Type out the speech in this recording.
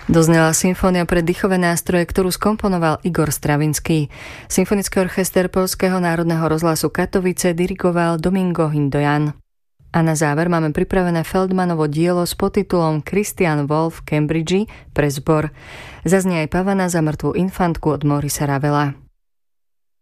Doznela symfónia pre dýchové nástroje, ktorú skomponoval Igor Stravinský. Symfonický orchester Poľského národného rozhlasu Katovice dirigoval Domingo Hindoyan. A na záver máme pripravené Feldmanovo dielo s podtitulom Christian Wolff v Cambridge pre zbor. Zaznie aj Pavana za mŕtvú infantku od Maurice Ravela.